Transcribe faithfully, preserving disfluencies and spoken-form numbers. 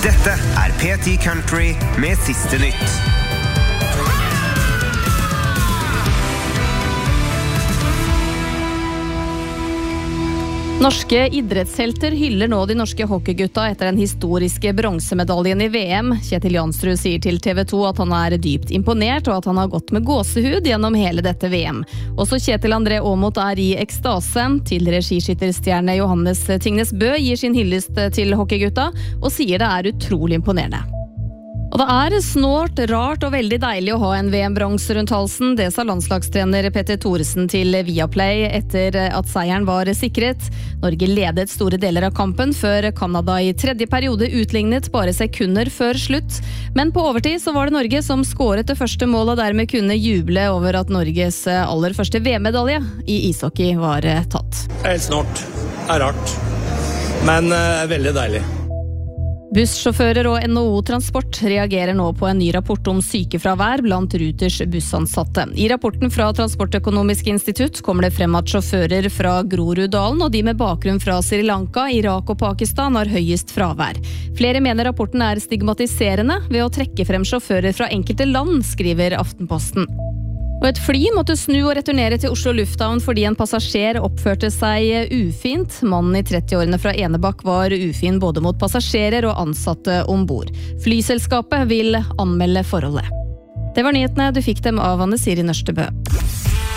Dette er P ti Country med siste nytt. Norske idrettshelter hyller nå de norske hockeygutta etter den historiske bronsemedaljen i V M. Kjetil Jansrud sier til T V to at han er dypt imponert og at han har gått med gåsehud gjennom hele dette V M. Også Kjetil André Aamodt er i ekstase. Tidligere skiskytterstjerne Johannes Tingnes Bø gir sin hyllest til hockeygutta og sier det er utrolig imponerende. Og det er snålt, rart og veldig deilig å ha en V M-bronse rundt halsen. Det sa landslagstrener Petter Thoresen til Viaplay etter at seieren var sikret. Norge ledet store deler av kampen før Canada i tredje periode utlignet bare sekunder før slutt. Men på overtid så var det Norge som skåret det første målet og dermed kunne juble over at Norges aller første V M-medalje i ishockey var tatt. Det er helt snålt. Det er rart. Men uh, veldig deilig. Bussjåfører og N H O Transport reagerer nå på en ny rapport om sykefravær blant Ruters bussansatte. I rapporten fra Transportøkonomisk institutt kommer det frem at sjåfører fra Groruddalen og de med bakgrunn fra Sri Lanka, Irak og Pakistan har høyest fravær. Flere mener rapporten er stigmatiserende ved å trekke frem sjåfører fra enkelte land, skriver Aftenposten. Og et fly måtte snu og returnere til Oslo Lufthavn fordi en passasjer oppførte seg ufint. Mannen i trettiårene fra Enebakk var ufin både mot passasjerer og ansatte ombord. Flyselskapet vil anmelde forholdet. Det var nyhetene, du fikk dem av Anne Siri Nørstebø.